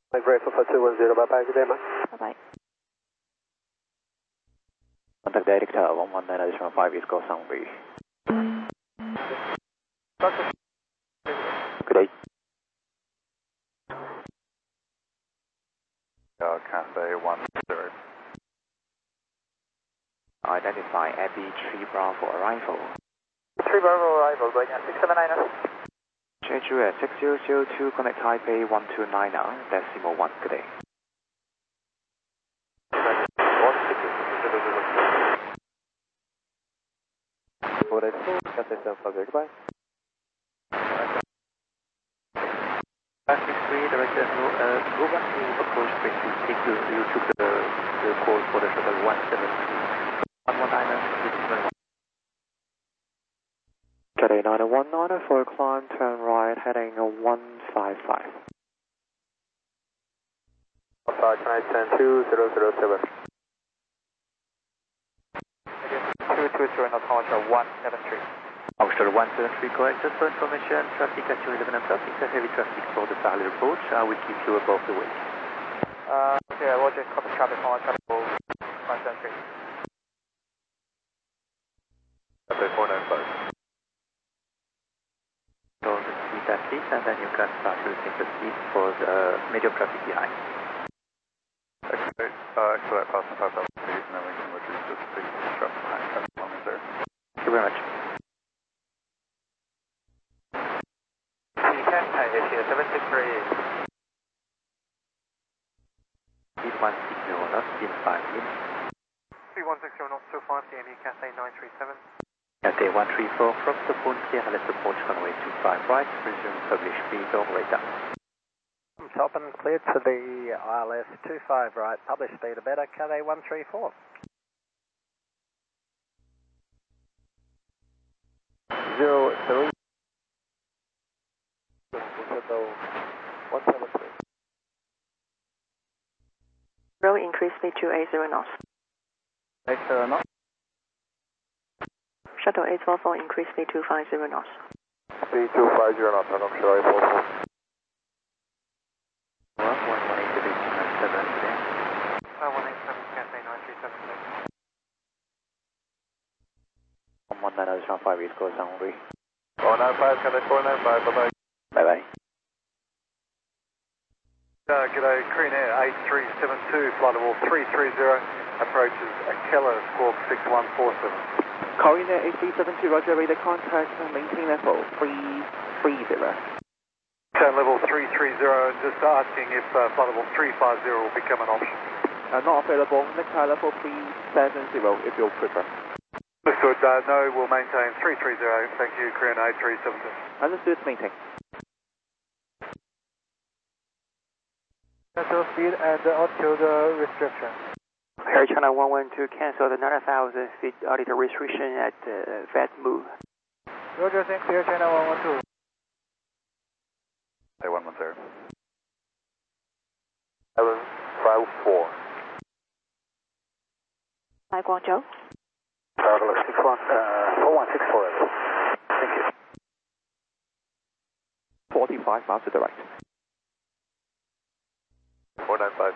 Mike Bravo for 210, bye-bye, good day, man. Bye-bye. Contact director 119.5 East Coast Sunbury. Good day. Cathay 10. Identify Abby 3 Bravo arrival. 3 Bravo arrival, going at 679. Jeju at 6002, connect Taipei 129, decimal 1, good day. Cathay 750, goodbye. 563, director, go back to approach frequency. Take you took the call for the shuttle 173. 119, Cathay 919 for climb, turn right, heading 155. Approach 910-2007. 223 North Hotel 173. Hotel 173, correct. Just for information, traffic at 211 and traffic, heavy traffic for the parallel approach. I will keep you above the wake. Okay, Roger, copy traffic on Hotel 173. Cathay 495. So the speed at least, and then you can start reducing the speed for the medium traffic behind. Expedite past the 5000 feet, and then we can reduce the speed of traffic behind. Cathay 110. Thank you very much. Cathay 763. Speed 160 knots, speed 5 in. 3160 knots, 25, DME Cathay 937. Cathay 134, from the phone clear, let's approach runway 25 right, resume publish speed all right down. Top and cleared to the ILS 25 right, publish speed a better, Cathay 134. 03. 173. Row increase speed to 80 knots. 80 knots. Shuttle 844 increase speed to 50 knots. Speed 250 knots, and I'm sure 844. 118 today. 187 Cathay 937. 119.5 East Coast Sunbury. 495, Cathay 495, bye-bye. Bye-bye. G'day, Korean Air 8372, flight level 330, approaches Akela, squawk 6147. Korean Air 8372, roger, radar contact, maintain level 330. Turn level 330, just asking if flight level 350 will become an option. Not available, next high level 370 if you prefer. Understood, no, we'll maintain 330, thank you, Korean 8372. Understood, maintain. Cancel speed and altitude restriction. Air China 112, cancel the 9,000 feet altitude restriction at Fat Move. Roger, thanks, Air China 112. Hey, 110. 754. Hi, Guangzhou. Traveler 4164. Thank you. 45 miles to the right. 495.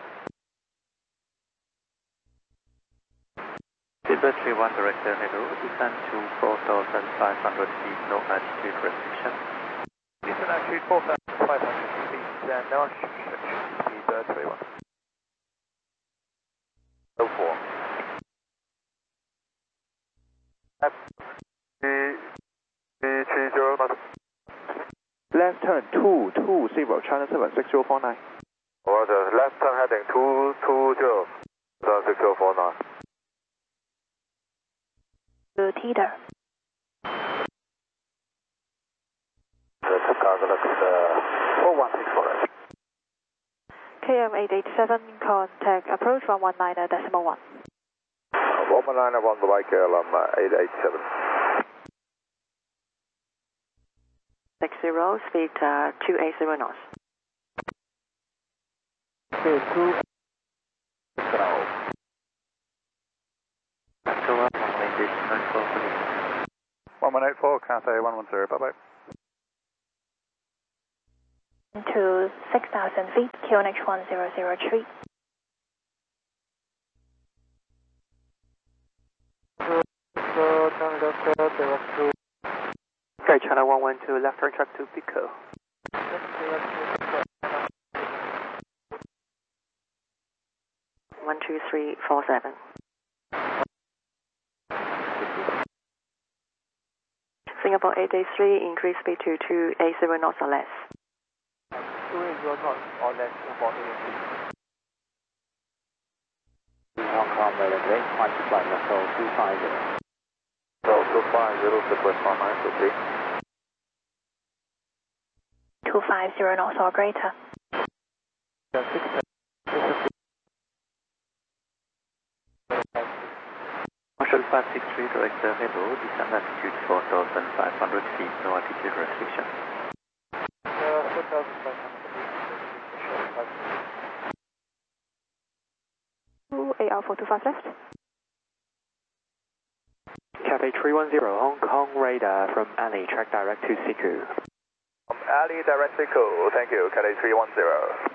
Silver 31 director Nehru, descend to 4,500 feet, no altitude restriction. Descend altitude 4,500 feet, no restriction, speed 31. 04. Left turn 220, China 76049. Roger, left turn heading 220, 6049. Teeter. Chicago Lux 4164. KM 887, contact approach 119.1. 191 by KLM 887. 60, speed 280 knots. Okay, 2. After 1184, Cathay 110, bye-bye. to 6,000 feet, QNH 1003. Okay, China 112, left turn track to Pico. 12347. Singapore 883, increase speed to 280 knots or less. 280 knots or less, Singapore 883. Hong Kong radar today, flight to flight level 250. So 250, request 1923. 250 knots or greater. Marshall 563, direct hello, descent altitude 4,500 feet, no altitude restriction. 4,500 feet, AR425 left. Cathay 310, Hong Kong radar from Ali, track direct to Siku. From Ali, direct Siku, thank you, Cathay 310.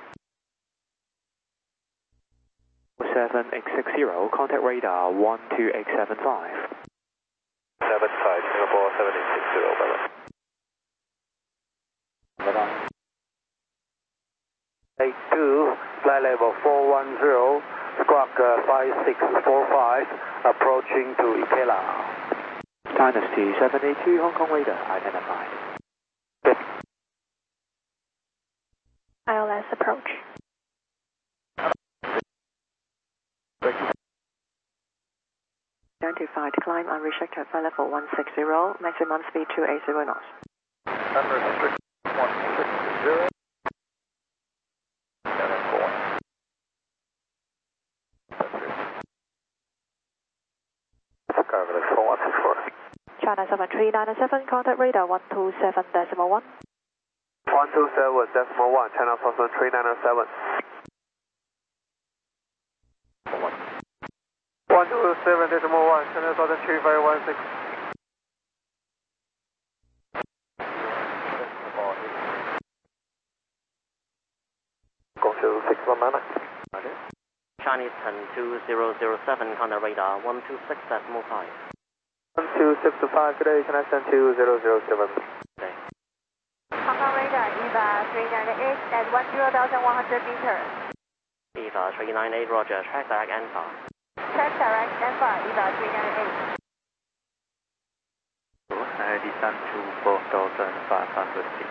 7860, contact radar 12875. 75, Singapore 7860, bye-bye. Bye-bye. 82, flight level 410, squawk 5645, approaching to Ikela. Dynasty 782, Hong Kong radar identified. ILS approach. Identified, climb unrestricted, flight level 160, maximum speed 280 knots. Unrestricted 160. China 7397, contact radar 127.1. 127.1, China 7397. 127.1, China 3516. Go to 6199. Chinese 12007, contact radar 126.5. 12625 today, China 12007. Hong Kong radar, EVA 398 at 10,100 meters. EVA 398, roger, track direct Alpha. Track direct Alpha, EVA 398. Descent to 4,500 feet.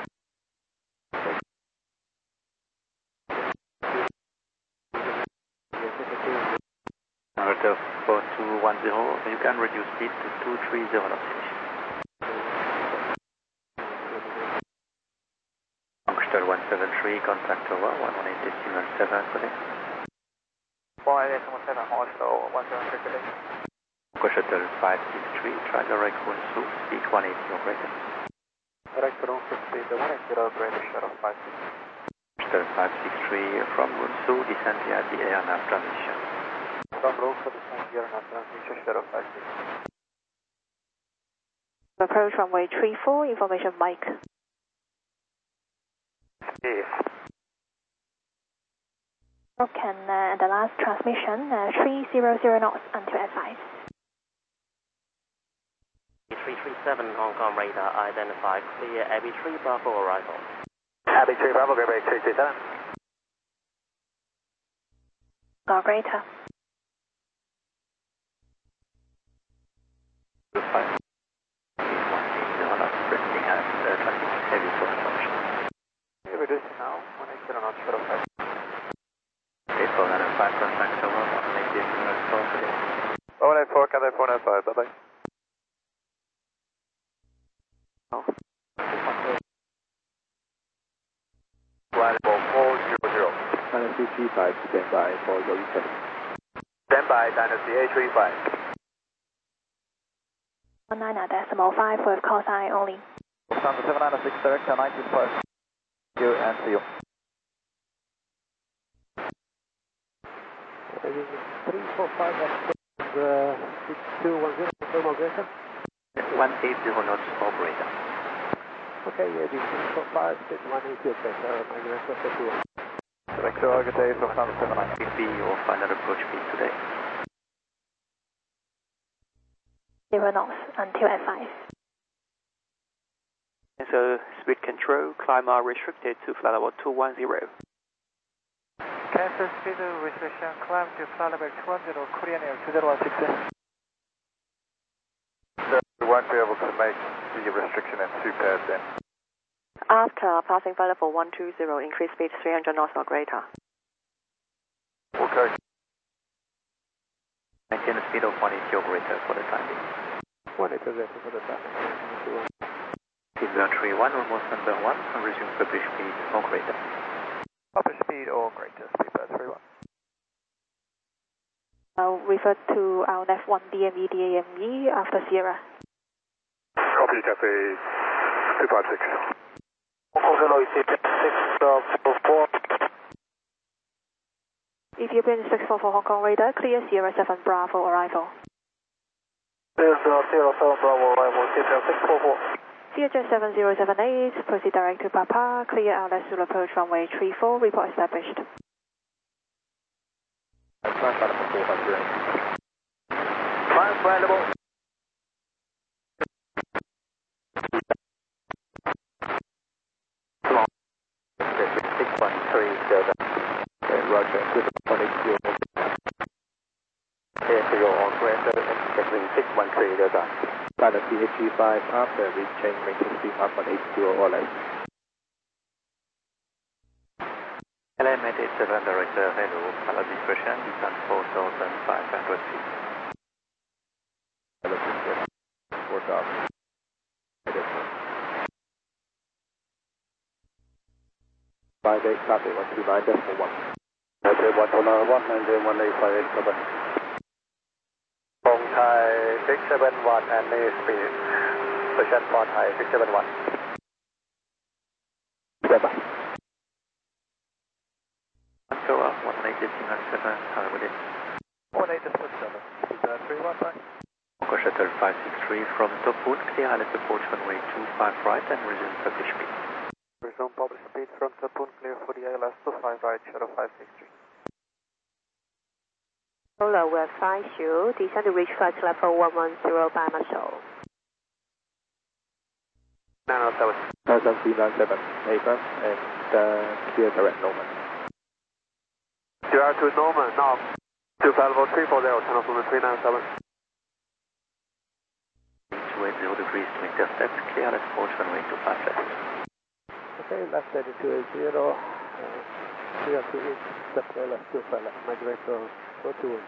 Order 4210, you can reduce speed to 230 knots. Angster 173, contact over 118.7, connect. 118.7, also 173 today. Shuttle 563, try direct Hunsu, speed 180 or greater. Direct Hunsu, speed 180 or greater, shuttle 563. Shuttle 563 from Hunsu, descend via the air nav transmission. From Hunsu, descend via nav transmission, shuttle 563. Approach runway 34, information Mike. Yes. Okay, the last transmission, 300 knots until advice. 337, Hong Kong radar identified, clear Abbey 3 Bravo arrival. Abbey 3 Bravo, go back 337. Go greater. Reduce now, 180 knots, shuttle 5. 405, contact over 118.4 today. 184, Cathay 405, bye-bye. Flight level 400. Dynasty 35, stand by for your return. Stand by, Dynasty 835. 19.5 with call sign only. Lufthansa 796, direct 19+. Thank you and see you. 345 at 6210, thermal greater. 180 knots operator. Okay, yeah, DC45, speed 180, okay, so Magneto for 2. Director, good day, Lufthansa 79. Will be your final approach speed today. 0 knots until F5. So speed control, climb are restricted to flight level 210. Cancel speed restriction, climb to flight level 210, Korean Air 2016. So we won't be able to make the restriction at 2 pairs then. After passing flight level 120, increase speed 300 knots or greater. Okay. Maintain a speed of 180 or greater for the time being. 180 for the time. Signal 31, almost number 1, and resume publish speed or greater. Publish speed or greater, speed bird 31. I'll refer to our left 1 DME DAME after Sierra. Copy, Cafe 256. Ethiopian 644 Hong Kong radar, clear Sierra 7 Bravo arrival. There's Sierra 7 Bravo arrival, Sierra 644. Vietjet 7078, proceed direct to Papa, clear outlet Zulu approach runway 34, report established. Climb flight level 400. Climb flight level. Roger, 613 Airfield on ground 613 Delta. Pilot CHG5 after reaching making speed 1.80 or less. LM 87 director, hello, pilot discretion, descent 4,500 feet. Hello, 4,000. 58 copy 129.1. Okay, 129.1 and then 1858, bye-bye. Hong Thai 671 and the speed. Position for Thai 671. Bye-bye. Ankara 180.7, how would it? 180.7, speed 31, bye. Hong Shuttle 563 from Topun, clear island approach runway 25 right and resume publish speed. Resume publish speed from Topun, clear for the ILS 25 right, Shuttle 563. Solo will fly you, descend to reach flight level 110 by muscle. 907. 997, April, and clear direct Norman. DR to Norman, now to flight level 340, turn off on the 397. 280 degrees to intercept, clear island approach runway 25 left. Okay, left 3280, clear to intercept left 25 left, migrator 420.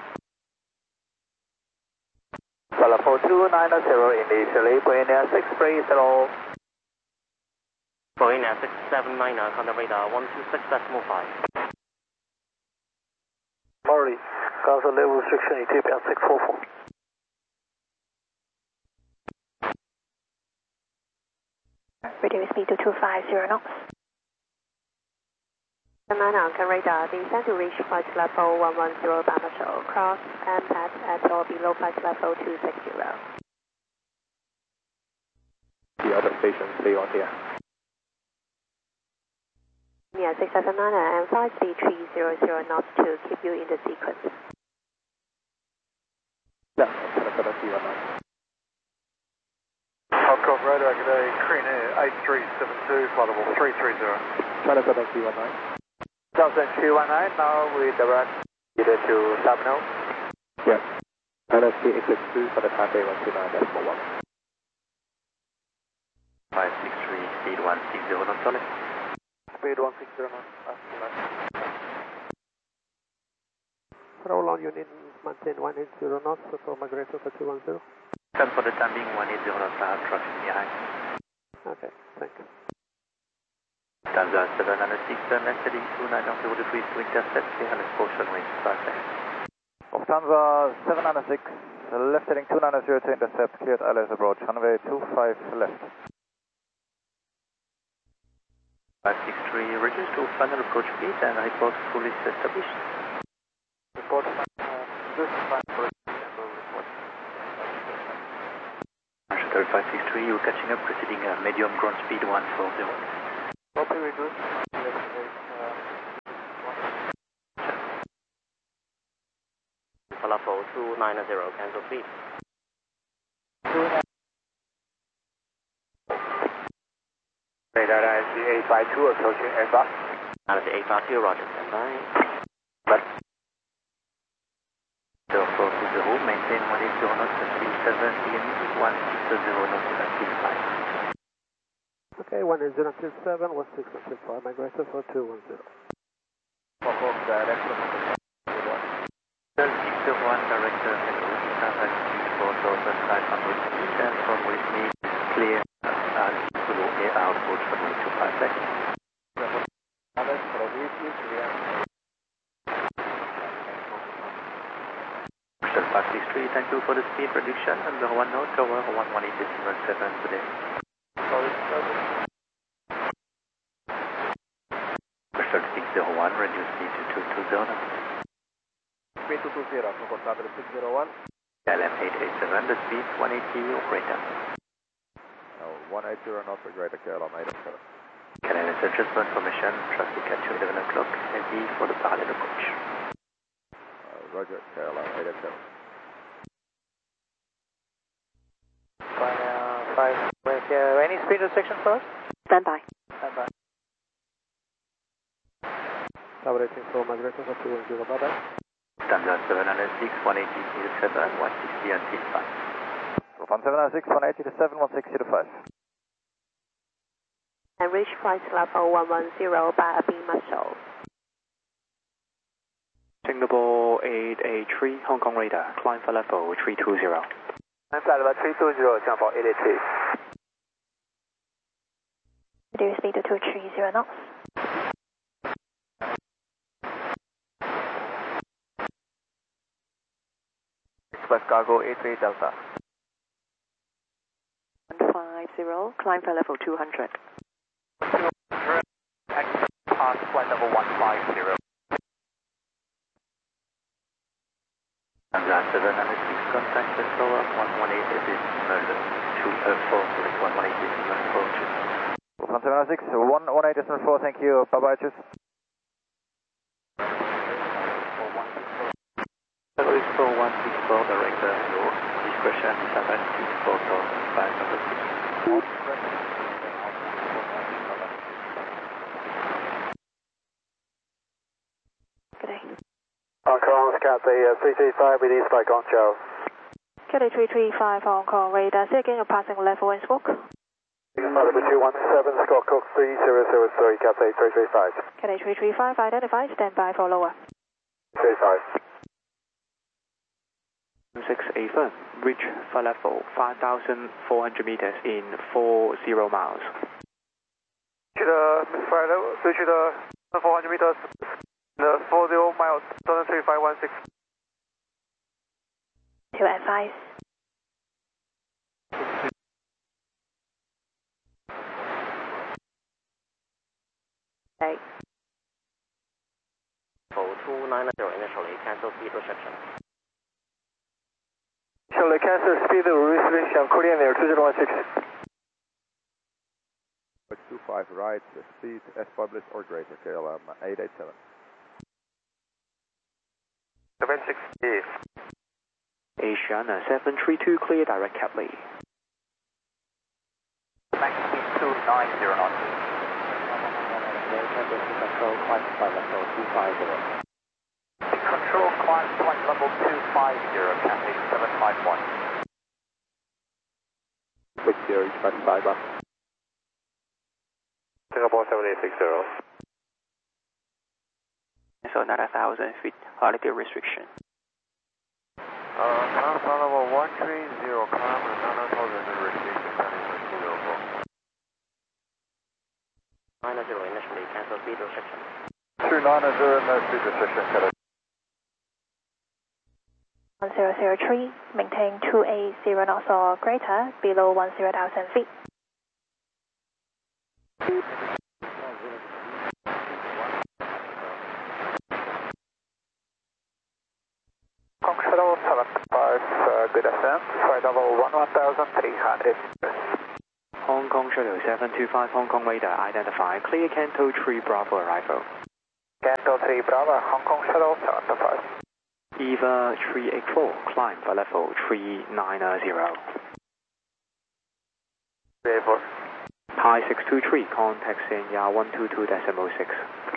Flight 4290 initially, Pioneer 630. Pioneer 679, on the radar 126.5. Morley, cancel level restriction, Ethiopian 644. Reduce speed to 250 knots. 79 on radar, descend to reach flight level 110 by muscle, cross MPAD at or below flight level 260. The other stations stay on here. Yeah, 679 and flight speed 300 knots to keep you in the sequence. Yeah, I'm Hong Kong radar, good day, Korean Air 8372, flight level 330. China 719. Johnson 219, now we direct either to terminal. Yes. LSC exit 2 for the Taipei 129.1. 563, speed 160 knots solid. Speed 160 knots, roll on unit, maintain 180 knots for migrator for 210. And for the time being, 180 knots, I have traffic behind. Okay, thank you. Lufthansa 706, left heading 290 degrees to intercept, clear island approach runway 25 left. Lufthansa 796, left heading 290 to intercept, cleared ILS approach, runway 25 left. 563, reduce to final approach speed and report fully established. Report this is fine for report. Shuttle 563, you're catching up, proceeding medium ground speed 140. Okay, very good. Falafel 290, cancel speed. Radar IC 852 approaching aircraft. ILS 852, roger, stand by. But 0420, maintain 180 knots, speed 7 in 160 knots, speed 5. Okay, 180 until 7, 16 until 5, migrator for 210. direction. 601, director, hello, Istanbul, 4500 feet, and from with me, clear, below air output for 25 seconds. Shuttle 563, thank you for the speed reduction, under 1 knot, tower 118.7 today. Shuttle 601, reduce speed to 220. 3220, Focal Traveler 601. LM 887, the speed 180 or greater. 180 knots or greater, KLM 887. Canada just for information, traffic at 11 o'clock, heavy for the parallel approach. Roger, KLM 887. Fine, 5. Any speed restriction for us? Stand by. Stand by. Tower 84, migrator for 210, bye-bye. Standard 706, 180 to 7, 160 until 5. From 706, 180 to 7, 160 to 5. And reach flight level 110 by a beam muscle. Singapore 883, Hong Kong radar, climb for level 320. And flight level 320, jump for 883. Reduce speed to 230 knots. Express cargo 83 Delta. 150, climb for level 200. Pass flight level 150. Standard 706, contact the tower 118 decimal 2 select 118 decimal 4. From 706, 118 decimal 4, thank you, bye-bye, cheers. 4164, director, hello, discretion 764,500 feet. Good day. Hong Kong, Cathay 335, release by Guangzhou. Cathay 335, Hong Kong radar, say again, you're passing level and smoke. Level 217, Scott Cook 3003, Cathay 335. Cathay 335, identified, stand by for lower. 35. 6A firm, reach level 5,400 meters in 40 miles. 去的 flight level 对去的400 meters the 40 miles 3516. To advise. Okay. 290 initially, cancel speed restriction. Shall I cancel speed restriction, Korean Air 2016. 25 right, speed as published or greater, KLM 887. 760. Asiana 732, clear direct Catley. Max speed 290 knots. Control, climb flight level 250. Control climb flight level 250, Cathay 751. 60, reach by Cyber. Singapore 7860. So another 1,000 feet, altitude restriction. Ground flight level 130, climb another 1,000 restriction, Cathay 90 initially, cancel speed restriction. 290, no speed restriction, Cathay. 1003, maintain 280 knots or greater, below 10,000 feet. Control Shuttle 75, good ascent, flight level 11,300. Hong Kong Shuttle 725 Hong Kong radar identified. Clear Canto 3 Bravo arrival. Canto 3 Bravo, Hong Kong Shuttle 725. EVA 384, climb for level 390. 384. Thai 623, contact Sanya 122.6.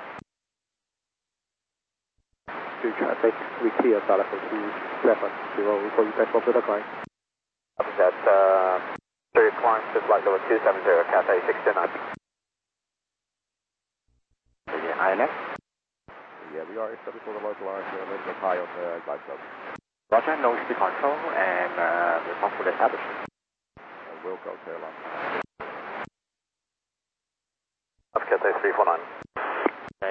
Through traffic, we clear for level 270 for you back for further climb. That's 3 climb to flight level 270, Cathay 69. ILS. Yeah, we are established for the localized level high on the glide slope. Roger, no speed control and report for the establishment. We'll go to airline. Cathay 349. Okay.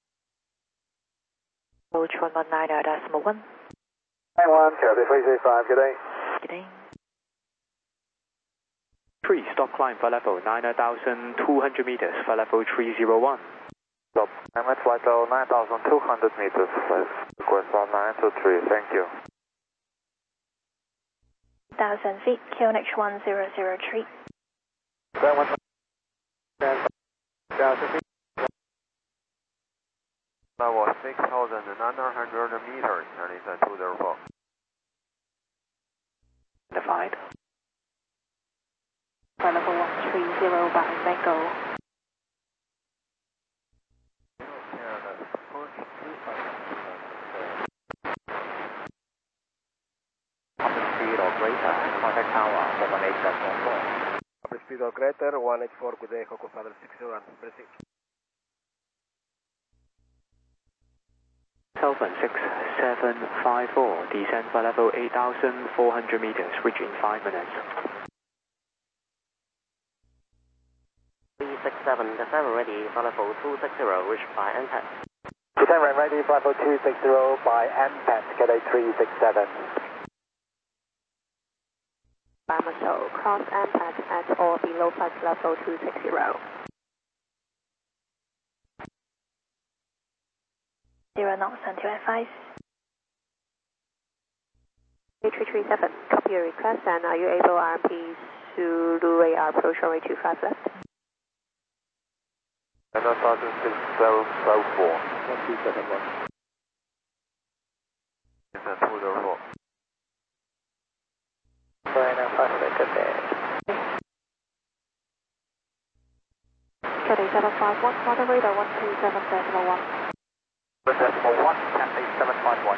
Approach 119.1. 91, Cathay 335, good day. Good day. 3, stop climb for level 9,200 meters for level 301. Stop, I'm at flight level 9,200 meters, request 1923, thank you. 1,000 feet, QNH 1003. Level 6,900 meters, turning to the report. Defined. For level 130 by Mango. Speed or greater, contact tower 118.4. Upper speed or greater, 184, good day, Coco Father 601, proceed. Kelvin 6754, descend for level 8,400 meters, reach in 5 minutes. 367, descend ready for level 260, reached by NPAT. Descend ready for level 260 by NPAT, Cathay 367. Bamaso, cross NPAT at or below flight level 260. 0 knots until advice. 8337, copy your request and are you able RMP Zulu radar approach runway 25 left? And that's 6704. 1271. Descend to the report. Good day. Cathay 751, model radar 127.1. Decimal 1, Cathay 751.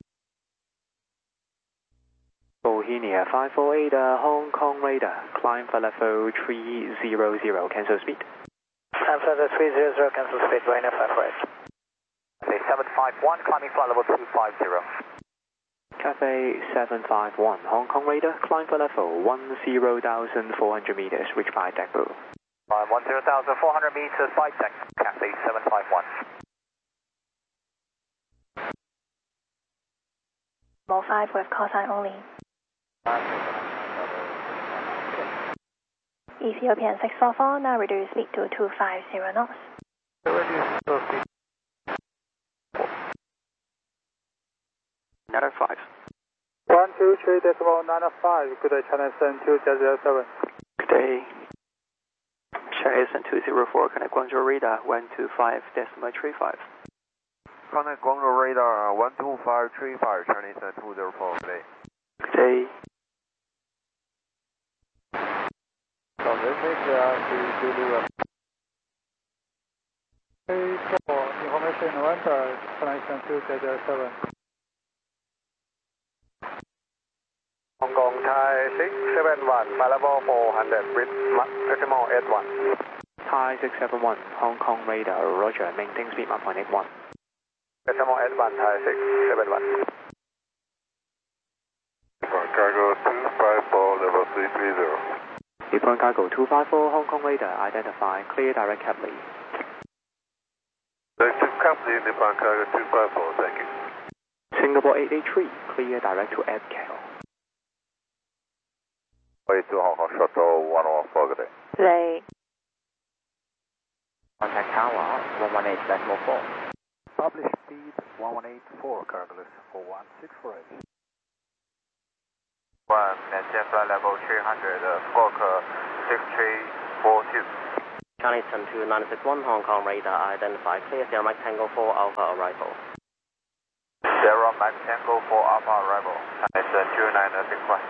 Bohemia 548, Hong Kong radar, climb for level 300, cancel speed. Climb for level 300, cancel speed, Bohemia 548. Cathay 751, climbing flight level 250. Cathay 751, Hong Kong radar, climb for level 10,400 meters, reach by depot. 10,400 meters by deck, Cathay 751. More 5 with call sign only. Ethiopian 644, now reduce speed to 250 knots. Another 5. 123.95, good day, China Sun 2007. Good day. China Sun 204, connect Guangzhou radar 125.35. Connect Guangzhou radar 12535, Chinese Sun 204, good day. Good day. So this is to Zulu. Information November, China Sun 2007. Hong Kong Thai 671, flight level 400, with decimal 81. Thai 671, Hong Kong radar, roger, maintain speed 1.81. Decimal 81, Thai 671. Cargo 254, level 330. Departing cargo 254, Hong Kong radar, identify, clear direct Capley. Directive Capley, departing cargo 254, thank you. Singapore 883, clear direct to Abcal. 42 Hong Kong Shuttle 114, good day. Today. Contact tower 118.4. Published speed 1184, Cargolus 41648. maintain flight level 300, squawk 6342. Charlie 12961 Hong Kong radar identified clear 0 Mike Tango 4 Alpha arrival. 0 Mike Tango 4 Alpha arrival. Charlie 29661.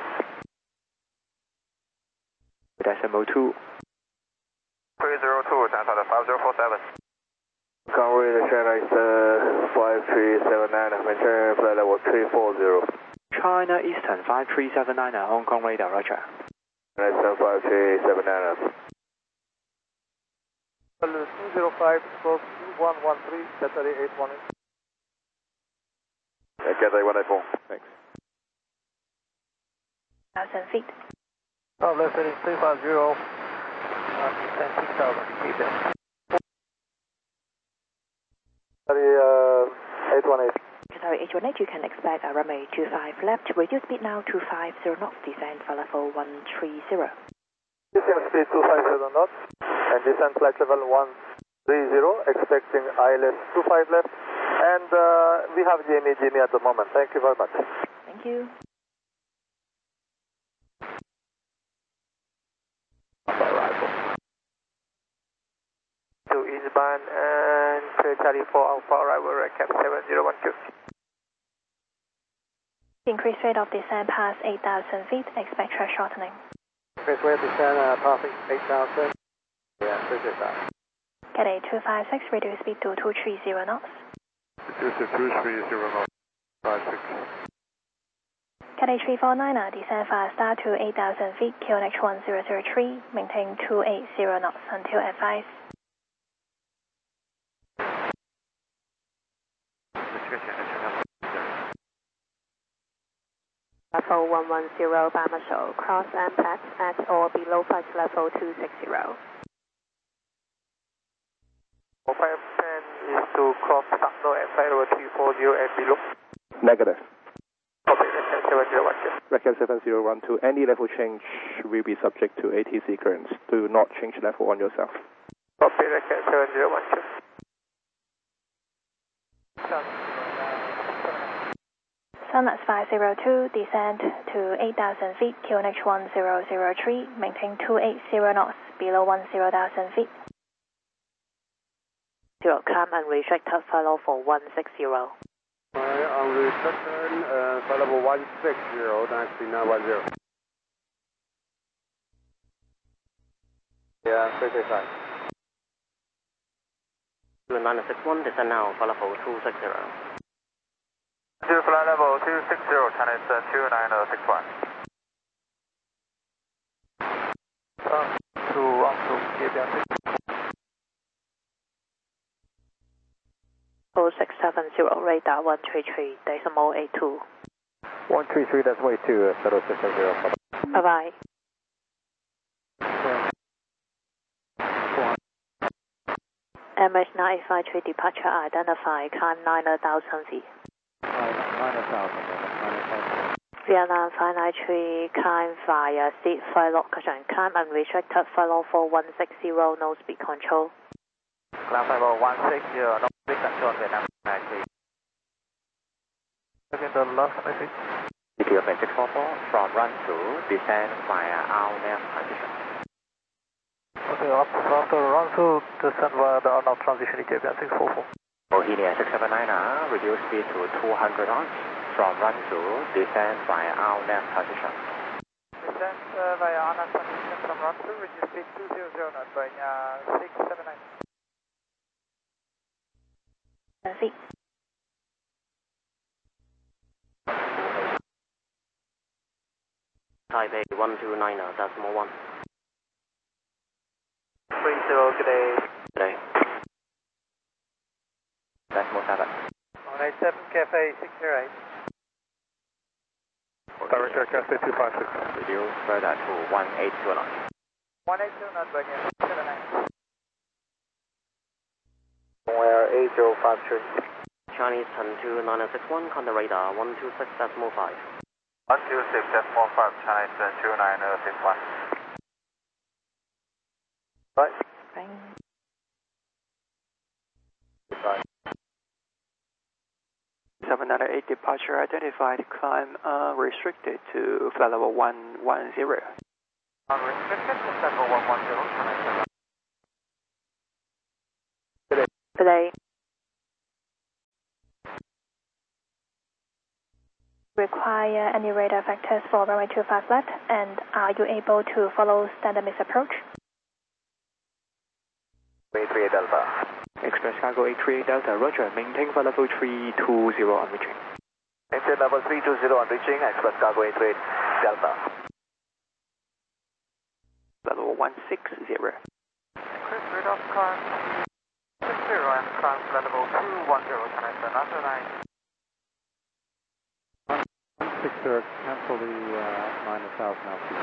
Decimal 2. 302, transfer 5047. Conway, the China is 5379, maintain flight level 340. China Eastern 5379 Hong Kong radar, roger. China Eastern 5379. 205, stroke 2113, Cathay 818. Cathay 184. Thanks. 1,000 feet. Oh, left heading 350, 6,000, keep it. 818. Sorry, 818, you can expect a runway 25 left, radio speed now 250 knots, descend for level 130. Descent speed 250 knots, and descent flight level 130, expecting ILS 25 left, and we have Jimmy at the moment. Thank you very much. Thank you. To eastbound and Charlie 4 Alpha arrival, recap 7012. Increase rate of descent past 8,000 feet, expect track shortening. Increase rate descent passing 8,000. Yeah, appreciate that. Cathay 256, radio speed to 230 knots. Reduce to 230 knots, 56. Cathay 349, descend faster to 8,000 feet, QNH 1003, maintain 280 knots until advised. Level 110 Bama Show, cross MPAT at or below flight level 260. Mobile plan is to cross Sangno and flight level 340 and below. Negative. Copy, recap 7012. Recap 7012. Any level change will be subject to ATC clearance. Do not change level on yourself. Copy, recap 7012. Sunless 502, descend to 8,000 feet, QNH 1003, maintain 280 knots, below 10,000 feet. 0, climb and restricted follow for 160. On reception, flight level 160, taxi 910. Yeah, appreciate that. 2961 descend now for level 260. To flight level 260, China Eastern 2961. To KBR 0670, radar 133, decimal 82. 133, that's way 2, 0670. Bye-bye. MH953 departure identified, climb 9,000 feet. 9,000. Vietnam 593, climb via seat flight location, climb unrestricted follow for 160, no speed control. Climb level 160, no speed control, Vietnam 593. Again, the last message. ETFN 644 from run to descend via RNAV transition. Okay, after run through, descend via the RNAV transition, ETFN 644. Bohemia 679, reduce speed to 200 knots. From run to descend via RNAV transition. Descent via RNAV transition from run to, reduce speed 200 knots by 679. Feet. Taipei 129, decimal 1. 30, good day. Good day. Decimal 7. 187, Cafe 608. Director Cafe 256. Reduce further to 182 knots. 182 knots by 679. Somewhere 8053. Chinese 12961, contact radar 126.5. 126.5, China Eastern 2961. Right. Bang. Goodbye. 7 198 departure identified, climb restricted to flight level 110. Unrestricted to level 110, Today. Require any radar vectors for runway 25 left, and are you able to follow standard missed approach? A38 Delta. Express Cargo 838 Delta, roger, maintain flight level 320 on reaching. Maintain level 320 on reaching, Express Cargo 838 Delta. Level 160. Chris, radar climb 60 and climb flight level 210, can I send after 9? 160, cancel the 9,000 altitude.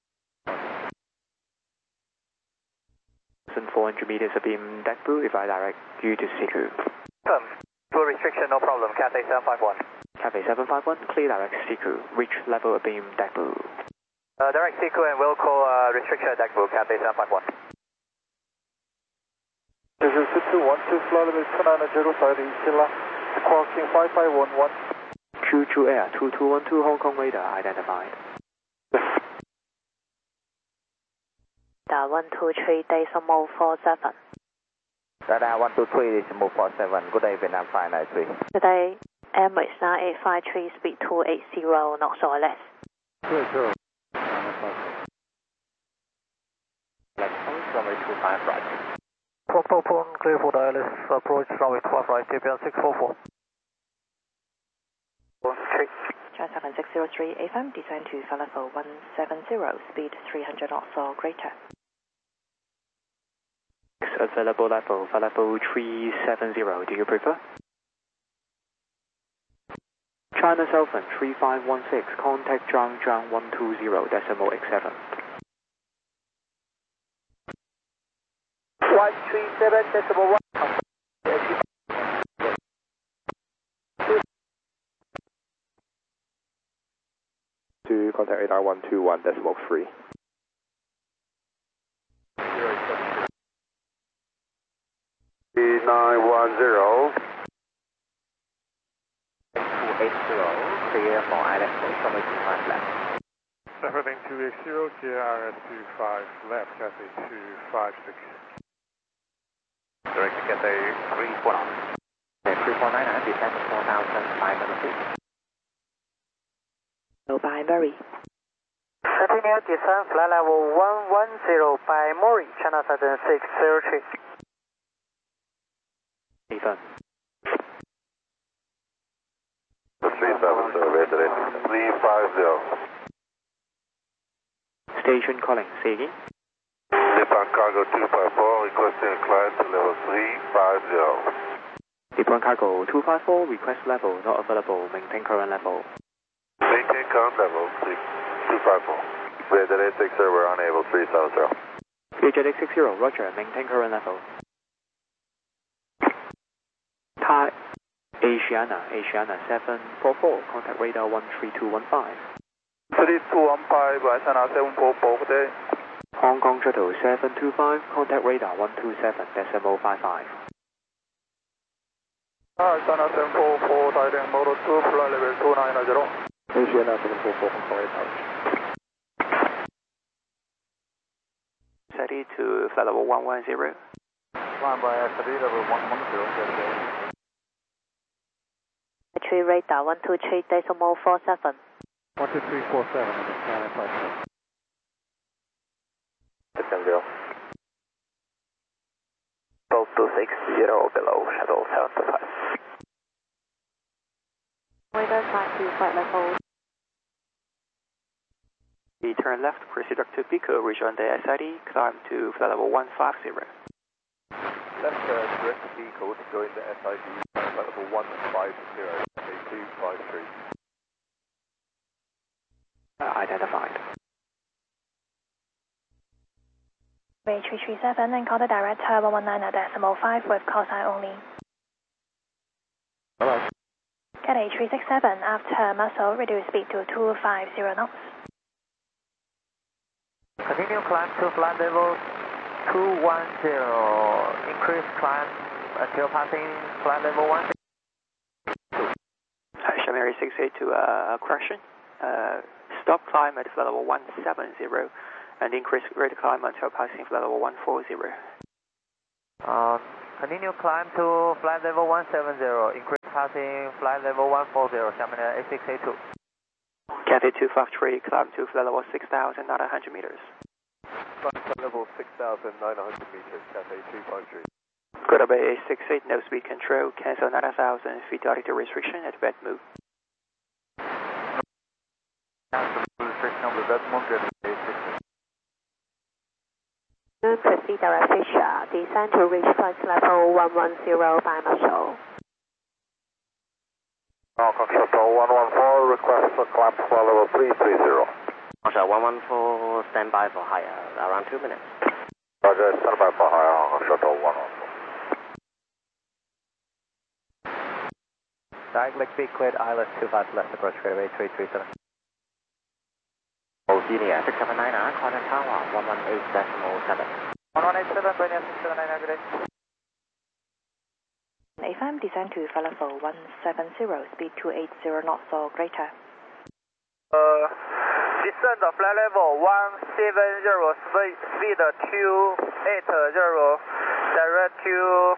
400 meters abeam deck blue if I direct you to Siku. Full restriction, no problem, Cathay 751. Cathay 751, clear direct Siku, reach level abeam deck blue. Direct Siku and we'll call restriction deck blue, Cathay 751. This is 212, flight level 2905, Silla, crossing 5511. Choo Air 2212 Hong Kong radar identified. 123.47. Radar 123.47, good day Vietnam 593. Today, Emirates 9853, speed 280 knots or less. Good. Runway 25 right. Propel clear for the ILS approach runway 12 right, KPN 644. Transfer 603 FM, descend to flight level 170, speed 300 knots or greater. Available level, flight level 370, do you prefer? China Southern 3516, contact Zhangjiang 120, decimal X7. 137, decimal 1. To contact radar 121, decimal 3. 910. 280, clear for ILS runway 25 left. Heading 280, clear RS 25 left, Cathay 256. Direct to Cathay 349. 349, descend 4,500 feet. No by Murray. Continue descend flight level 110 by Murray, China Southern 603. Ethan. 350. Station calling, say again. Nippon Cargo 254, requesting climb to level 350. Nippon Cargo 254, request level not available, maintain current level. Maintain current level 254. Vietjet 860, we're unable 370. Vietjet 860, roger, maintain current level. Thai Asiana 744, contact radar 13215. 3215, Asiana 744, good day. Hong Kong Shuttle 725, contact radar 127, decimal 55. Asiana 744, Thailand Model 2, flight level 290. Asiana 744, Hong Kong radar. Steady to flight level 110. Climb by steady level 110, Tree radar 123.47. 12347 in the sky 57. Both 260 below, shuttle 725. Radar climb to flight level. We turn left, proceed up to Pico, rejoin the SID, climb to flight level 150. Left direct Pico to join the SID, flight level 150, Cathay 253. Identified. Way 337 and contact director 119.5 with call sign only. Hello. Cathay 367, after muscle, reduce speed to 250 knots. Continue climb to flight level 210. Increase climb until passing flight level 1. Emirates 68 to correction. Stop climb at flight level 170 and increase rate of climb until passing flight level 140. Continue climb to flight level 170, increase passing flight level 140, Xiamen A682. Cathay 253, climb to flight level 6,900 meters. Flight level 6,900 meters, Cathay 253. Greater Bay A68, no speed control, cancel 9,000 feet altitude restriction at bed move. Restriction on the bed move, Greater Bay A68. Proceed direct Fisher, descend to reach flight level 110 by Marshall. Hong Shuttle 114, request for climb to flight level 330. Marshall 114, stand by for higher, around 2 minutes. Roger, stand by for higher, Hong Shuttle 114. Diagonal speed cleared, ILS 25 left approach, Greater Bay 337. Virginia 679, contact tower 118.7. 1187, Virginia 679, good day. A5, descend to flight level 170, speed 280 knots or greater. Descend flight level 170, speed 280, direct to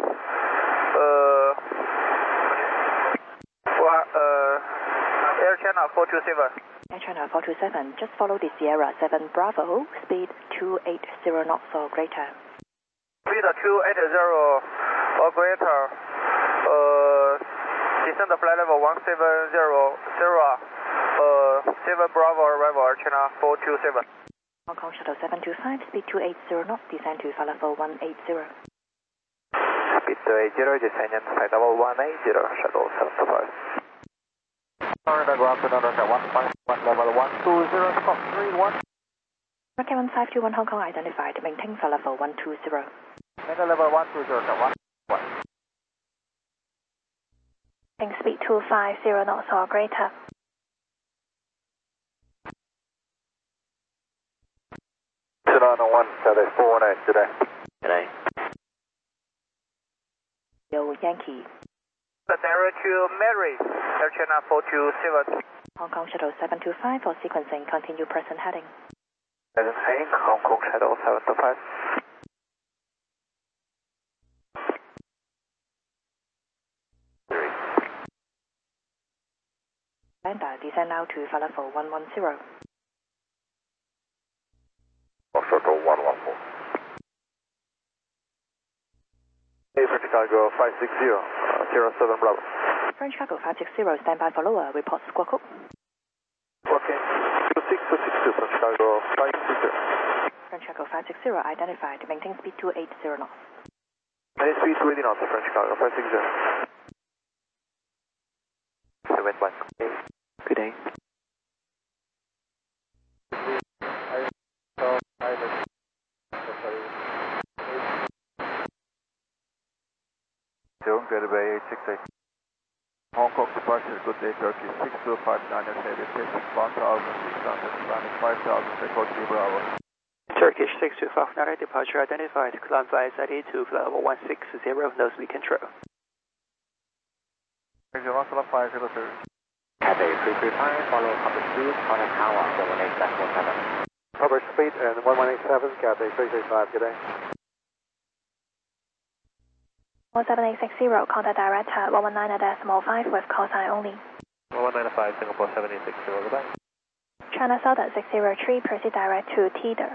Air China 427. Air China 427, just follow the Sierra 7 Bravo, speed 280 knots or greater. Speed 280 or greater. Descend flight level 170, 7 Bravo arrival, Air China 427. Hong Kong Shuttle 725, speed 280 knots, descend to flight level 180. Speed 280, descend to flight level 180, Shuttle 725. Florida, go up to another 151, level 120, Scott 31. Rocket 1521 Hong Kong identified, maintain flight level 120. Maintain level 120, 1. Speed 250 knots or greater. Sedona 1, Cathay 418, today. Today. Yo, Yankee. Direct to Mary, Air China 427. Hong Kong Shuttle 725 for sequencing, continue present heading. Present heading, Hong Kong Shuttle 725. Lander, descend now to flight level 110. Shuttle 114. French Cargo 560, 07 Bravo. French Cargo 560, stand by for lower, report squawk. Okay, 26262, French Cargo 560. French Cargo 560 identified, maintain speed 280 knots. Maintain speed 280 knots, French Cargo 560. Wind 1. Good day. Greater Bay 868. Hong Kong departure, good day, Turkey 6259 estimated pitch 1,600, landing 5,000, record Bravo. Turkish 6259 departure identified, climb flight SID to flight level 160, no speed control. Thank you, 502. Cathay 335, follow public speed, contact tower 118.7. Public speed and 1187, Cathay 335, good day. 17860, contact director 119.5 with call sign only. 1195, Singapore 7860, goodbye. China Southern 603, proceed direct to Teeter.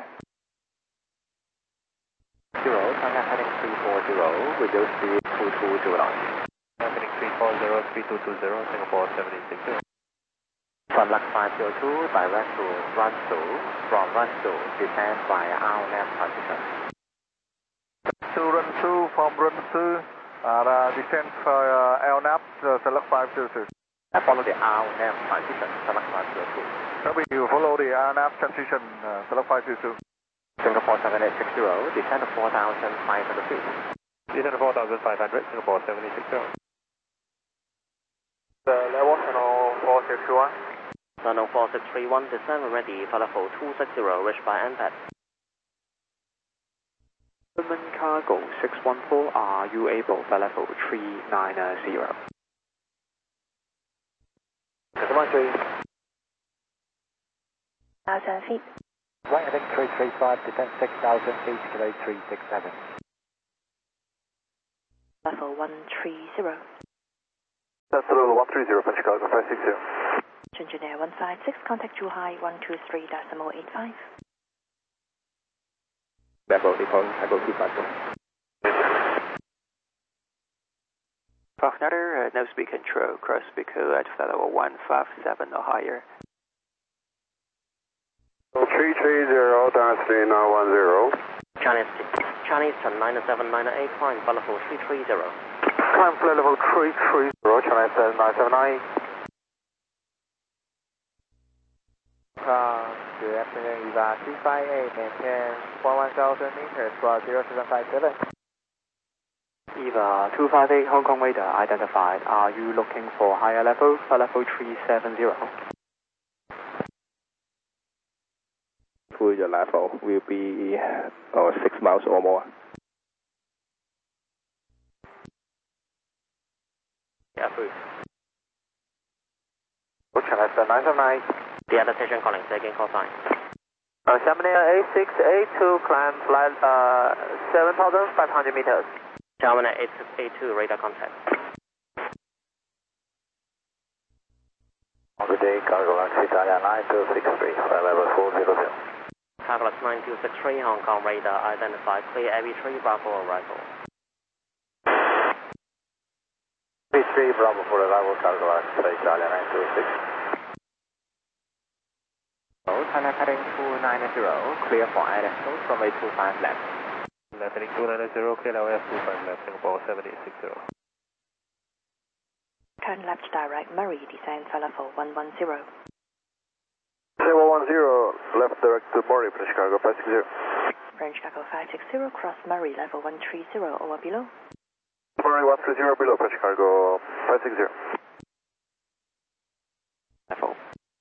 0, contact heading 340, reduce speed 220 knots. Heading 340, speed 220, Singapore 7860. From Lux 502, direct to Runsu, from Runsu, descend via RNAV transition. To Runsu, from Runsu, descend via LNAP, select 522. Follow the RNAV transition, select 502. Copy, you follow the RNAP transition, select 522. Singapore 7860, descend 4,500 feet. Descend 4,500, Singapore 7860. Level channel 4631. Channel 4631, descend ready for level 260, reached by NPAD. German Cargo 614, are you able for level 390? 313. 1,000 feet. Right heading 335, descent 6,000 feet, kilo 367. Level 130. That's level 130 from Chicago 560. Engineer 156, contact too high 123.85. Level Nippon Echo 250. Another no speed control, cross speaker at level 157 or higher. 330, downstream now 10. Chinese 97998, climb flight level 330. Climb flight level 330, Chinese 979. Good afternoon, Eva 258, maintain 11,000 meters for 0757. Eva 258, Hong Kong radar identified. Are you looking for higher level? For level 370. Your level will be 6 miles or more. Yeah, approved. Chinese 979. The other station calling, taking call sign. Chamonix A682, climb flight 7,500 meters. Chamonix 882, radar contact. Good day, Cargo Galaxy Italia 9263, flight level 400. Cargo 9263, Hong Kong radar identified, clear AB3, Bravo arrival. 33 Bravo for arrival, Cargo Galaxy Italia 926. Thailand heading 290, clear for ILS from 825 left. Heading 290, clear LS 25 left, Singapore 7860. Turn left direct Murray, descend for level 110. 110, left direct to Murray, French Cargo 560. French Cargo 560, cross Murray, level 130 over below. Murray 130 below, French Cargo 560. Level.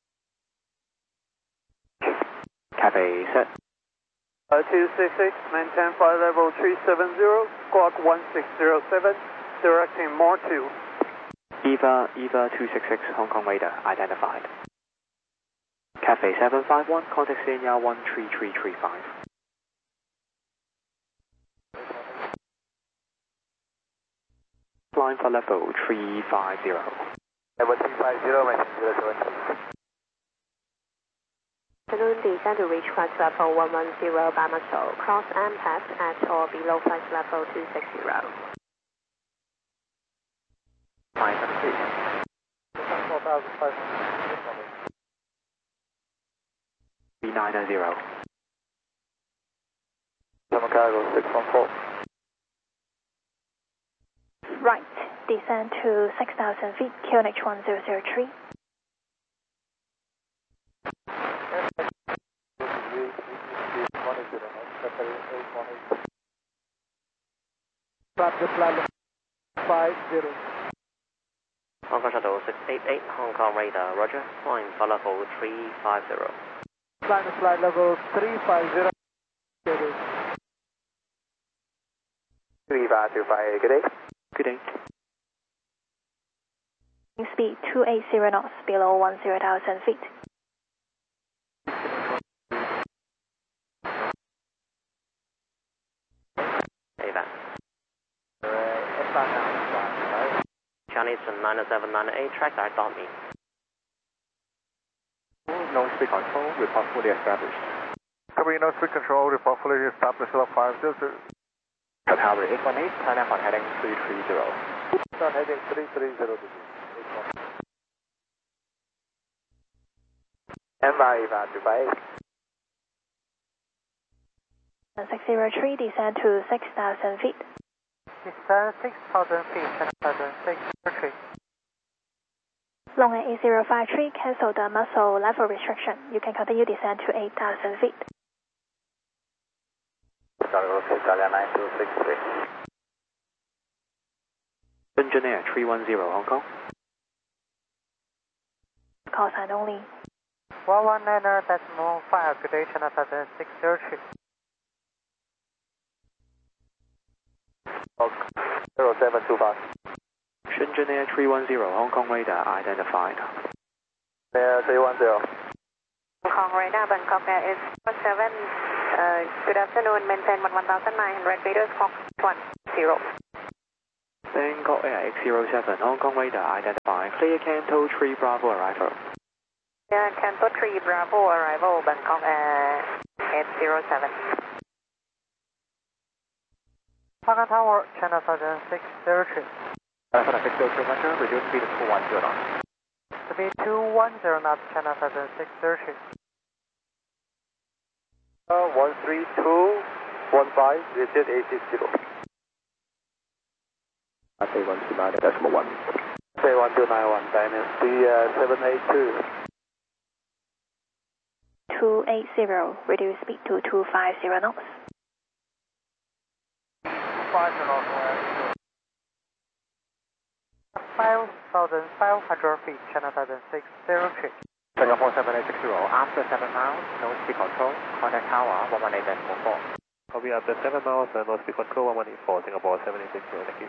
Cafe set. 266, maintain flight level 370, squawk 1607, directing more 2. Eva 266, Hong Kong radar identified. Cafe 751, contact Senior 13335. Flying for level 350. Level 350, maintain 070. Afternoon, descend to reach flight level 110 Bamaso, cross MPAT at or below flight level 260. 390. Cargo 614. Right, descend to 6,000 feet, QNH 1003. Hong Kong Shuttle 688, Hong Kong radar, roger. Climb flight level 350. Flight level 350. Eva 258, good day. Good day. Speed 280 knots, below 10,000 feet. Eva. Chinese 97998, track I.me. No speed control, report fully established. Copy, no speed control, report fully established level 500. Tower 818, Thailand on heading 330. On heading 330. Eva 258. 603, descend to 6,000 feet. Descend 6,000 feet, 603. Long at 8053, cancel the muscle level restriction. You can continue descend to 8,000 feet. Cargo Italia 9263. Engineer 310, Hong Kong. Call sign only. 119.5, good day, China 603. 0725. Engineer 310, Hong Kong radar identified. 310. Hong Kong radar, Bangkok Air is 47. Good afternoon, maintain 1900 meters, Fox 10. Bangkok Air X07, Hong Kong radar, identify clear Canto 3 Bravo arrival. Yeah, Canto 3 Bravo arrival, Bangkok Air 807. Hong Tower, China 100603. China 603 Roger, reduce speed to 210 knots. Speed 210 knots, China 100603. 13215, rigid 860. Cathay 129.1. Cathay 1291, Dynasty 782. 280, reduce speed to 250 knots. 250 knots. 5,500 feet, China 100603. Singapore 7860, after 7 miles, no speed control, contact tower 118.4. Copy after 7 miles, no speed control 1184, Singapore 7860, thank you.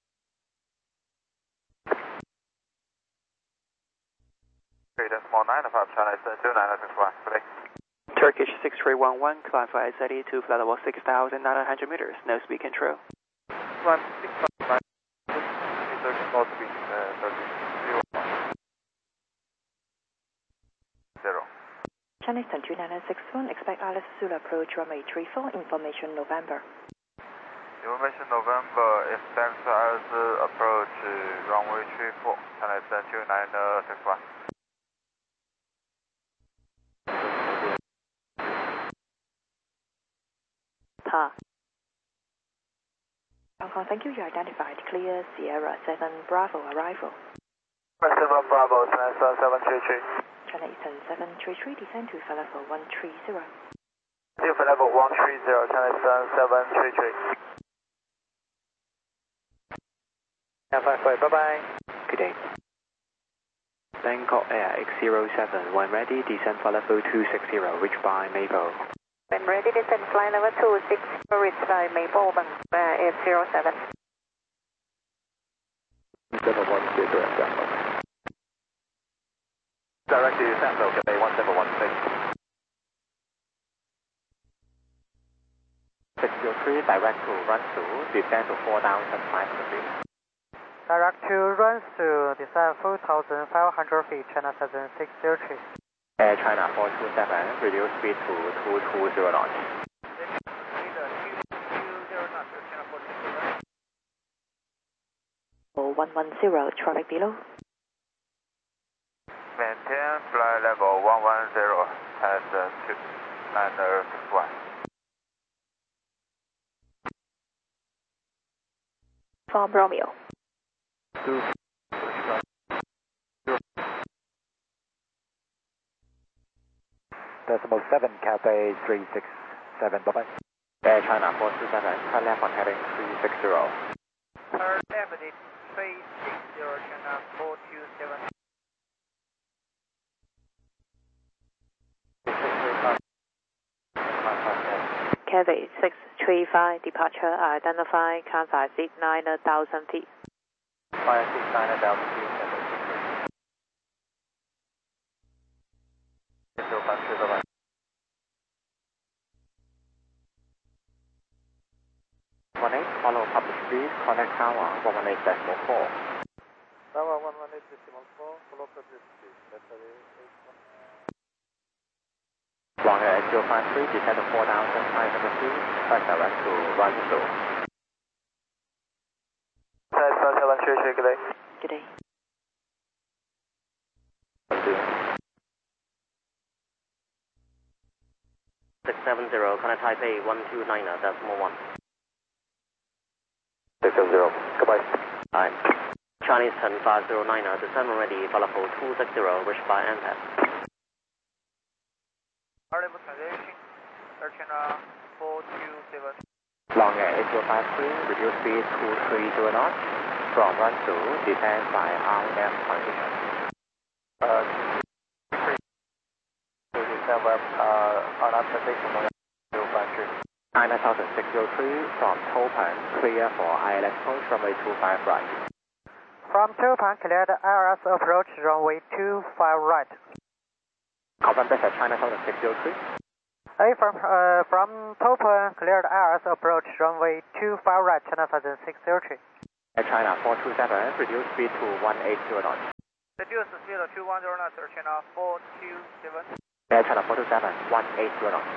Decimal 9, above China 2961, today. Turkish 6311, climb for SID to flight level 6,900 meters, no speed control. 1659, 30 knots speed, 0. Chinese 22961, expect Alice Zulu approach runway 34, information November. Information November, expect Alice approach runway 34, China 22961. Pa. Hong Kong, thank you. You identified clear Sierra 7 Bravo arrival. 7 Bravo, China 733. China Eastern 733, descend to flight level 130. Still flight level 130, China Eastern 733. Bye-bye. Good day. Bangkok Air X07, when ready, descend flight level 260, reach by Maple. When ready, descend flight level 260, reach by Maple, Bangkok Air 807. Direct to Central, Cathay 1716. 603, direct to Runsu, descend to 4,500 feet. Direct to Runsu, descend 4,500 feet, China 100603. Air China 427, reduce speed to 220 knots. 110, traffic below. Maintain flight level 110 and 2961. From Romeo. Decimal 7, Cathay 367, bye-bye. Air China 427, turn left on heading 360. Turn left at 360, China 427. Cathay 635, departure identify, Kansai seat 9,000 feet. Fire seat 9,000 feet. Follow public speed, contact tower 118.4. Tower 118.4, follow public speed. Long Air 053, descend to 4,500 feet, flight direct to Runsu. 733, good day. Good day. 670, China Taipei 129, decimal 1. 670, goodbye. Hi. Chinese 10509, descend ready, flight level 260, reach by NPAD. Arrival transition, Air China 427. Long Air 8053, reduce speed to 230 knots. From Runsu, descend by RF transition. 337, RF transition, 053. 9603, from Topan, clear for ILS approach runway 25 right. from Taipan, cleared ILS approach runway 25 right. Confirm that's China Southern 603. From Taipan, cleared ILS approach runway 25 right, China Southern 603. Air China 427, reduce speed to 180 knots. Reduce speed to 210 knots, Air China 427. Air China 427, 180 knots.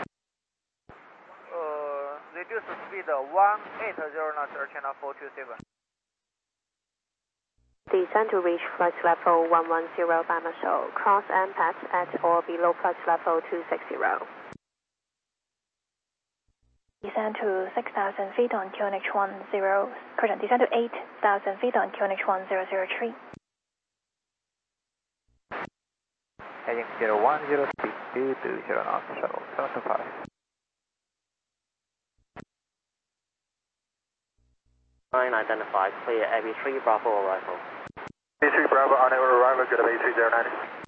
Reduce speed 180 knots, Air China 427. Descend to reach flight level 110 by Marshall. Cross and pass at or below flight level 260. Descend to 6,000 feet on QNH 10, correction, descend to 8,000 feet on QNH 1003. Heading 010, speed 220 knots, shuttle 725. Line identified, clear AB3 Bravo arrival. AB3 Bravo on our arrival, good of A309.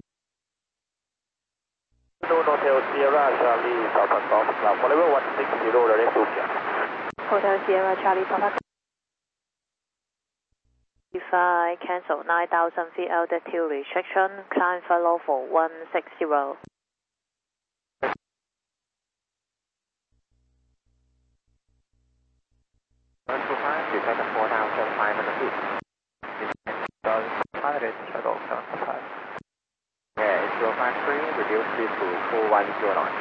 Hotel Sierra Charlie, Papa Golf Club, whatever 160, ready to get. Hotel Sierra Charlie, Papa. If I cancel 9,000 feet altitude restriction, climb follow for 160. 125, descend to 4,500 feet. Pilot shuttle 725. Yeah, 053, reduce speed to 210 knots.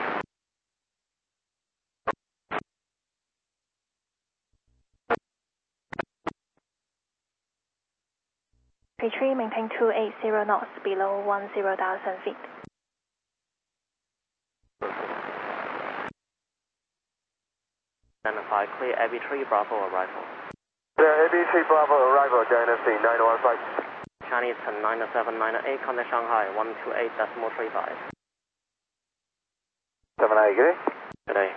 Retreat, maintain 280 knots below 10,000 feet. Identified, clear AB3 Bravo arrival. Yeah, AB3 Bravo arrival, Dynasty 915. Chinese 109798, contact Shanghai 128.35. 78, good day. Good day.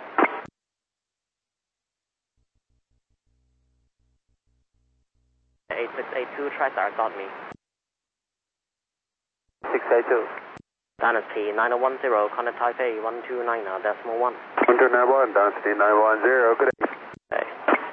...8682, TriStar got me. 682. Dynasty 9010, contact Taipei 129.1. 191, Dynasty 910, good day. Hey.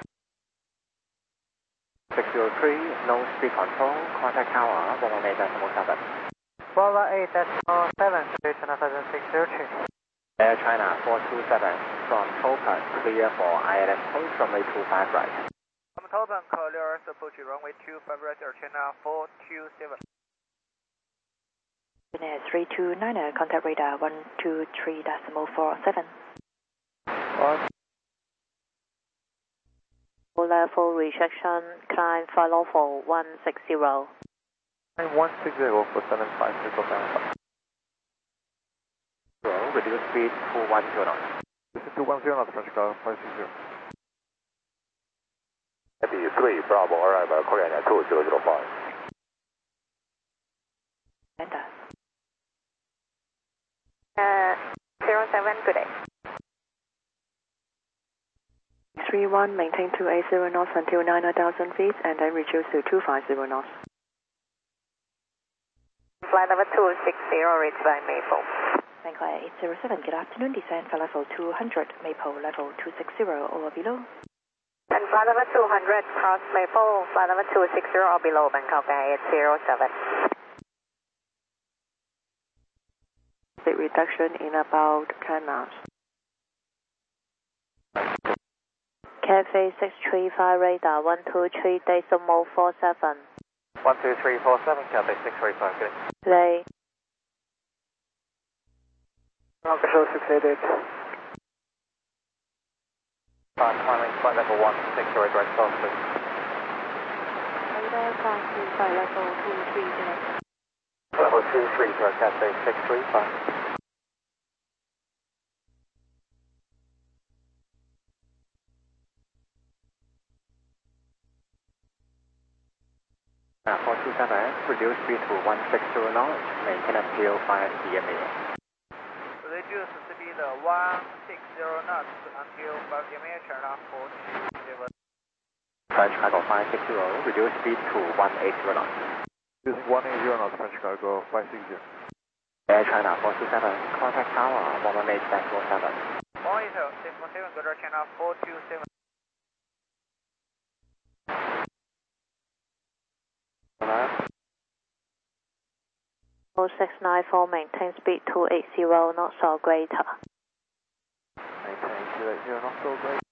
603, no speed control, contact tower 118.7. Bravo 8.7, China Southern 603. Air China 427, from Taipan, clear for ILS approach runway 25 right. From Taipan, clear approach runway 25 right, Air China 427. Unit 329, contact radar 123.47. Level restriction, climb follow for 160. 160 for 75, circle 75. Reduce speed to 210 knots. This is 210 knots, French car 560. AB3 Bravo arrival, Korean 2005. Enter. 07, good day. 31, maintain 280 knots until 9,000 feet and then reduce to 250 knots. Flight level 260, reached by Maple. Bangkok 807, good afternoon, descend for level 200, Maple level 260 or below. And flight level 200, cross Maple, flight level 260 or below, Bangkok 807. Speed reduction in about 10 knots. Cafe 635 radar 123.47. 12347, Cathay 635, good. Lay. Show 688. Climbing flight level 160 right south, please. Radar cross to flight level 230. Level 23 to Cathay 635. Now 427, reduce speed to 160 knots, maintain until 5 DMA. Reduce speed 160 knots until 5 DMA, turn off 427. French cargo 560, reduce speed to 180 knots. Using 180 knots, French cargo 560. Air China 427, contact tower 118.47. 180, 617, good China 427. Hello? 0694, maintain speed 280 knots or greater. Maintain 280 knots or greater.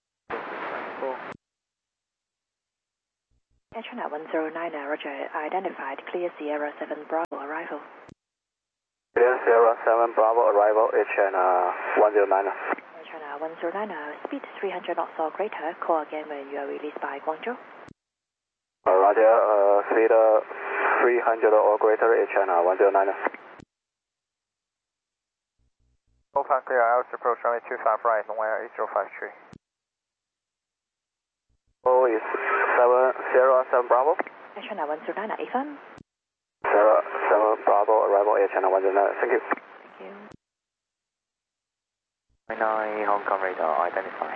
China 109, Roger, identified, clear Sierra 7 Bravo arrival. Clear Sierra 7 Bravo arrival, China 109. China 109, speed 300 knots or greater, call again when you are released by Guangzhou. Roger, speed 300 or greater, China 109. Open clear, ILS approach runway 25 right, Nowhere 8053. Oh, is Sierra 7 Bravo? China 109, affirm. Sierra 7 Bravo arrival, China 109, thank you. Thank you. 9 Hong Kong radar identify.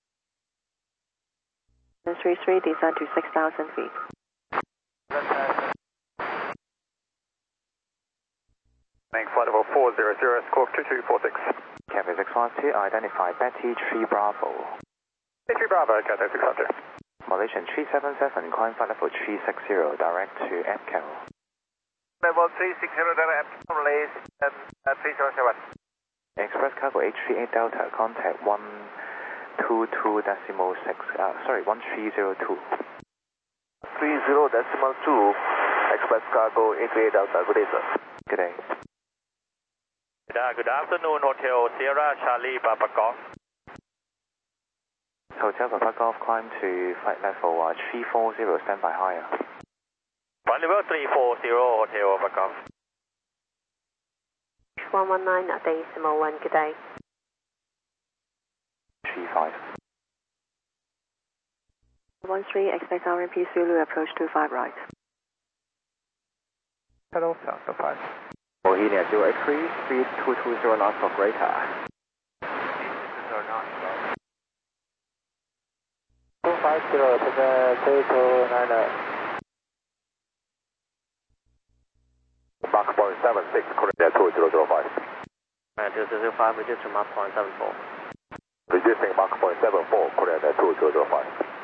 33, descend to 6,000 feet. Flight level 400, squawk 2246. Cathay 652 identify, Betty 3 Bravo. Betty 3 Bravo, Cathay 652. Malaysian 377, climb flight level 360, direct to EPCO. Level 360, direct, release, 377. Express cargo 838 Delta, contact 122.6, 1302. 30.2, Express cargo 838 Delta, good day, sir. Good day. Good afternoon, Hotel Sierra Charlie Papa Golf. Hotel Papa Golf, climb to flight level 340, standby higher. Flight level 340, Hotel Papa Golf. 119 at decimal 1, good day. 35. 13, expect RMP Zulu approach 25 right. Hello, Delta 5. Bohemia 083, speed 220 knots or greater. 250, present 3290. Mach 0.76, correct 2005. 2005, reduce to Mach 0.74. Reducing Mach 0.74, correct 2005.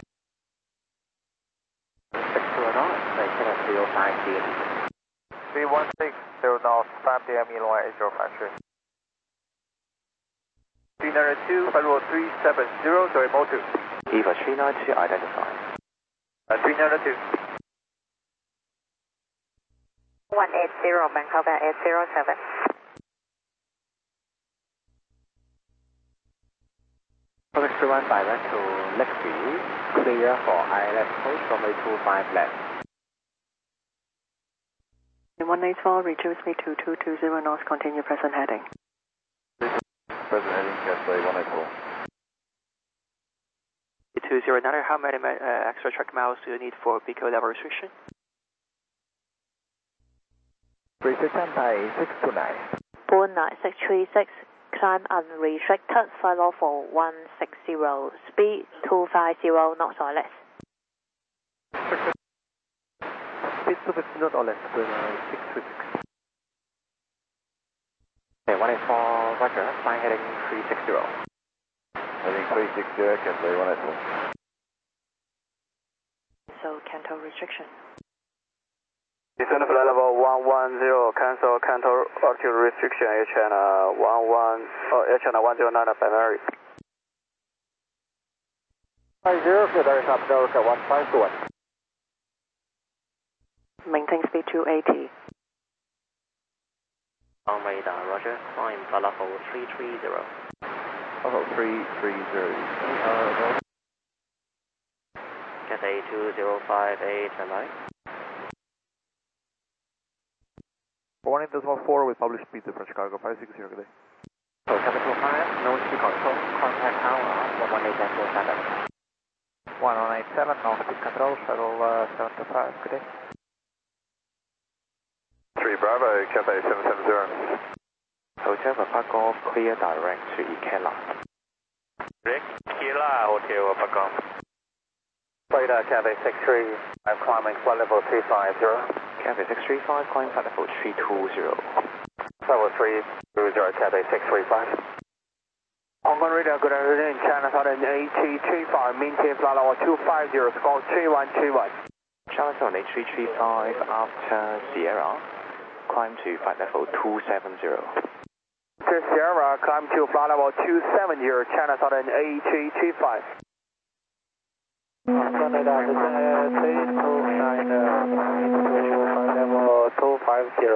316, 0 knots, 5 DME, long 8053. 392, flight level 370, sorry, mode 2. EVA 392 identified. 392. 180, Bangkok 807. Public 31 direct to Lakeview, clear for ILS approach runway 25 left. 184, reduce me to 220 knots, continue present heading. Present heading, Cathay 184. 209, how many extra track miles do you need for BQ level restriction? Precision Thai 629. Brunei 636, climb unrestricted, flight level 160, speed 250 knots or less. Speed 250 knots or less, 636. Okay, 184, roger, flying heading 360. Heading 360, Cathay 184. So, Canto restriction. Descend flight level 110, cancel Canto altitude restriction, China 109 primary. 50, direct up Delta 151. Maintain speed 280. On radar, roger, climb flight level 330. Level 330. Cathay 2058, standby. Warning decimal 4 with published speed to French cargo 560 today. So 725, nose to control, contact tower 118.47. 1187, north speed control, shuttle 725, good day. 3 Bravo, Cathay 770. Hotel Papa Golf, clear direct to Ikela. Direct Ikela, Hotel Papa Golf. Radar Cathay 63, I'm climbing flight level 350. Cathay 635, climb flight level 320. Level 320, Cathay 635. Hong Kong radar, good afternoon, China Southern 8335, maintain flight level 250, score 3121. China Southern 8335 after Sierra, climb to flight level 270. Sierra, climb to flight level 270, China Southern A335. Canada, this is 329, flight level 250.